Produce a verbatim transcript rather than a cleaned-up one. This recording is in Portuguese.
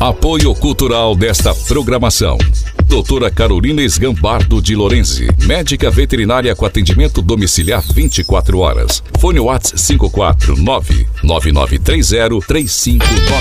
Apoio cultural desta programação: doutora Carolina Esgambardo de Lorenzi, médica veterinária com atendimento domiciliar vinte e quatro horas. Fone WhatsApp cinco quatro nove nove nove três zero três cinco nove.